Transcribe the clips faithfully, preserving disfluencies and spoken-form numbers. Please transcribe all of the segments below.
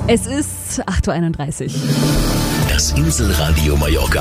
Es ist acht Uhr einunddreißig. Das Inselradio Mallorca.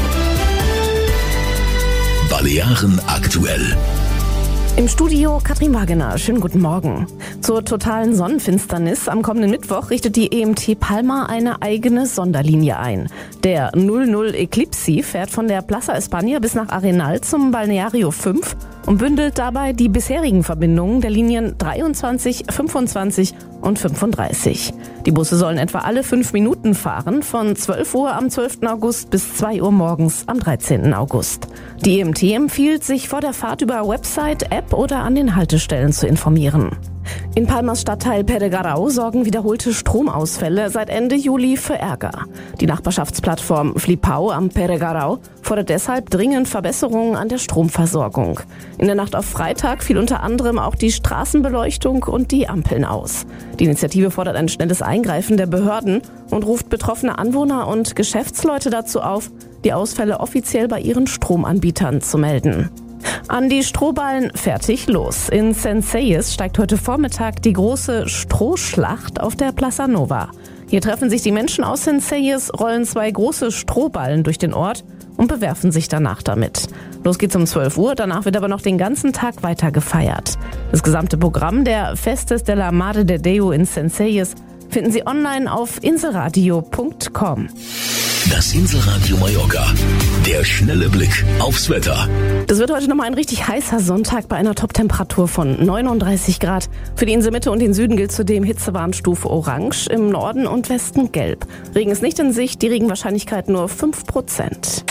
Balearen aktuell. Im Studio Katrin Wagener. Schönen guten Morgen. Zur totalen Sonnenfinsternis am kommenden Mittwoch richtet die E M T Palma eine eigene Sonderlinie ein. Der null null Eclipse fährt von der Plaza España bis nach Arenal zum Balneario fünf und bündelt dabei die bisherigen Verbindungen der Linien dreiundzwanzig, fünfundzwanzig und fünfunddreißig. Die Busse sollen etwa alle fünf Minuten fahren, von zwölf Uhr am zwölften August bis zwei Uhr morgens am dreizehnten August. Die E M T empfiehlt, sich vor der Fahrt über Website, App oder an den Haltestellen zu informieren. In Palmas Stadtteil Peregarau sorgen wiederholte Stromausfälle seit Ende Juli für Ärger. Die Nachbarschaftsplattform Flipau am Peregarau fordert deshalb dringend Verbesserungen an der Stromversorgung. In der Nacht auf Freitag fiel unter anderem auch die Straßenbeleuchtung und die Ampeln aus. Die Initiative fordert ein schnelles Eingreifen der Behörden und ruft betroffene Anwohner und Geschäftsleute dazu auf, die Ausfälle offiziell bei ihren Stromanbietern zu melden. An die Strohballen, fertig, los. In Centelles steigt heute Vormittag die große Strohschlacht auf der Plaza Nova. Hier treffen sich die Menschen aus Centelles, rollen zwei große Strohballen durch den Ort und bewerfen sich danach damit. Los geht's um zwölf Uhr, danach wird aber noch den ganzen Tag weiter gefeiert. Das gesamte Programm der Festes de la Madre de Déu in Centelles finden Sie online auf inselradio punkt com. Das Inselradio Mallorca. Der schnelle Blick aufs Wetter. Das wird heute nochmal ein richtig heißer Sonntag bei einer Toptemperatur von neununddreißig Grad. Für die Inselmitte und den Süden gilt zudem Hitzewarnstufe Orange, im Norden und Westen Gelb. Regen ist nicht in Sicht, die Regenwahrscheinlichkeit nur fünf Prozent.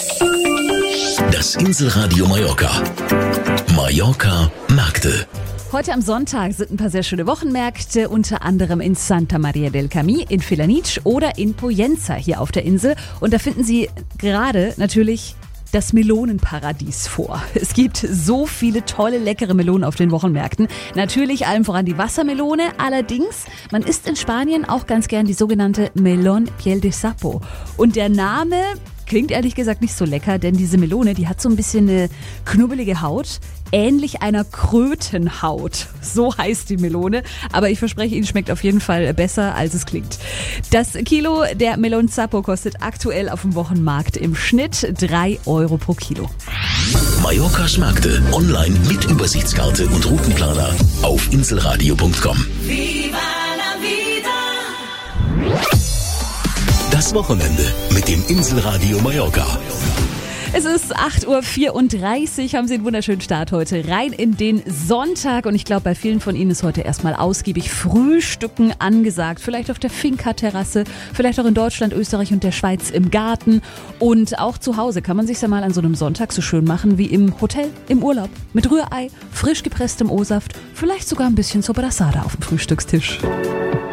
Das Inselradio Mallorca. Mallorca Märkte. Heute am Sonntag sind ein paar sehr schöne Wochenmärkte, unter anderem in Santa Maria del Camí, in Felanitx oder in Pollença hier auf der Insel. Und da finden Sie gerade natürlich das Melonenparadies vor. Es gibt so viele tolle, leckere Melonen auf den Wochenmärkten. Natürlich allem voran die Wassermelone. Allerdings, man isst in Spanien auch ganz gern die sogenannte Melón Piel de Sapo. Und der Name klingt ehrlich gesagt nicht so lecker, denn diese Melone, die hat so ein bisschen eine knubbelige Haut, ähnlich einer Krötenhaut. So heißt die Melone, aber ich verspreche Ihnen, schmeckt auf jeden Fall besser, als es klingt. Das Kilo der Melón Sapo kostet aktuell auf dem Wochenmarkt im Schnitt drei Euro pro Kilo. Mallorcas Märkte online mit Übersichtskarte und Routenplaner auf inselradio punkt com. Das Wochenende mit dem Inselradio Mallorca. Es ist acht Uhr vierunddreißig, haben Sie einen wunderschönen Start heute rein in den Sonntag und ich glaube, bei vielen von Ihnen ist heute erstmal ausgiebig Frühstücken angesagt, vielleicht auf der Finca-Terrasse, vielleicht auch in Deutschland, Österreich und der Schweiz im Garten und auch zu Hause kann man sich ja mal an so einem Sonntag so schön machen wie im Hotel, im Urlaub, mit Rührei, frisch gepresstem O-Saft, vielleicht sogar ein bisschen Sobrasada auf dem Frühstückstisch.